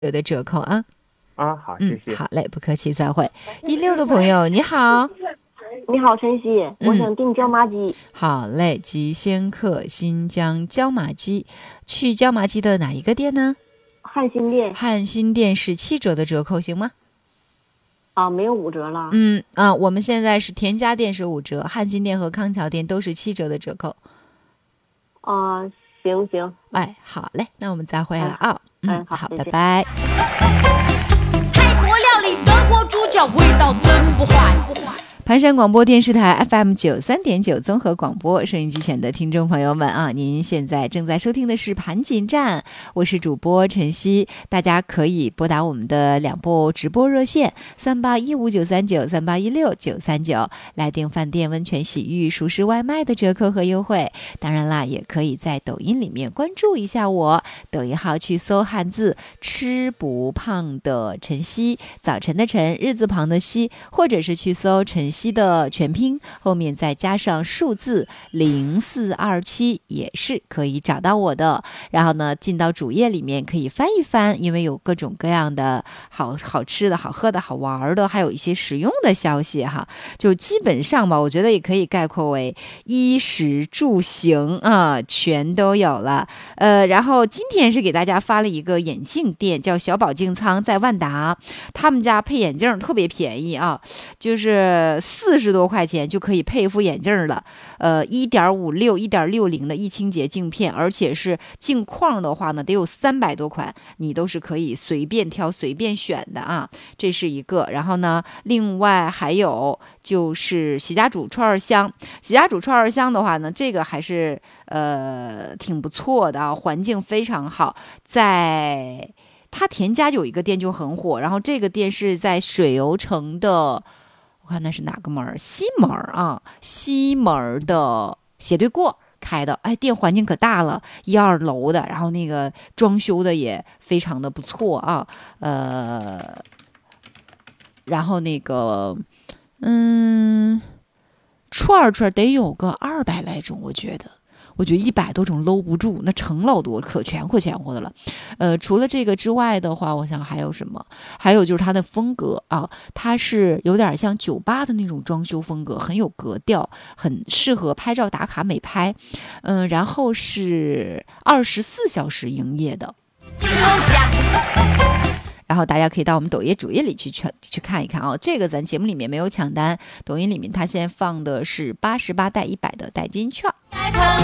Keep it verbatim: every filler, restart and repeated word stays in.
有的折扣啊。 啊，好，谢谢。 嗯，好嘞，不客气，再会。一六的朋友，你好。 你好，晨曦，我想订椒麻鸡。 嗯、好嘞，吉仙客新疆椒麻鸡，去椒麻鸡的哪一个店呢？ 汉新店。 汉新店是七折的折扣，行吗？ 啊，没有五折了。 嗯啊，我们现在是田家店是五折，汉新店和康桥店都是七折的折扣。 啊，行行。 哎，好嘞，那我们再会了啊。 嗯， 嗯，好， 好， 拜拜。 泰国料理，德国猪脚，味道真不坏。 盘山广播电视台 F M 九三点九综合广播，收音机前的听众朋友们啊，您现在正在收听的是盘锦站，我是主播晨曦，大家可以拨打我们的两部直播热线三八一五九三九、三八一六九三九来订饭店温泉洗浴、熟食外卖的折扣和优惠。当然啦，也可以在抖音里面关注一下我，抖音号去搜汉字吃不胖的晨曦，早晨的晨，日字旁的曦，或者是去搜晨曦的全拼后面再加上数字零四二七也是可以找到我的。然后呢，进到主页里面可以翻一翻，因为有各种各样的好好吃的、好喝的、好玩的，还有一些实用的消息哈。就基本上吧，我觉得也可以概括为衣食住行啊，全都有了。呃，然后今天是给大家发了一个眼镜店，叫小宝镜仓，在万达，他们家配眼镜特别便宜啊，就是四十多块钱就可以配一副眼镜了，呃，一点五六、一点六零的易清洁镜片，而且是镜框的话呢，得有三百多款，你都是可以随便挑、随便选的啊。这是一个，然后呢，另外还有就是喜家煮串香，喜家煮串香的话呢，这个还是呃挺不错的啊，环境非常好，在它田家有一个店就很火，然后这个店是在水游城的。我看那是哪个门？西门啊，西门的斜对过开的。哎，店环境可大了，一二楼的，然后那个装修的也非常的不错啊。呃，然后那个，嗯，串串得有个二百来种，我觉得。我觉得一百多种搂不住，那成老多，可全可全乎的了。呃，除了这个之外的话，我想还有什么？还有就是它的风格啊，它是有点像酒吧的那种装修风格，很有格调，很适合拍照打卡美拍。嗯、呃，然后是二十四小时营业的。然后大家可以到我们抖音主页里去去去看一看啊、哦，这个咱节目里面没有抢单，抖音里面它现在放的是八十八带一百的代金券。